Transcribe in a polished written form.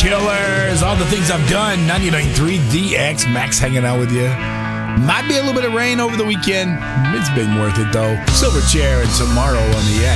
Killers, all the things I've done. 99.3 DX, Max hanging out with you. Might be a little bit of rain over the weekend. It's been worth it, though. Silverchair and Tomorrow on the X.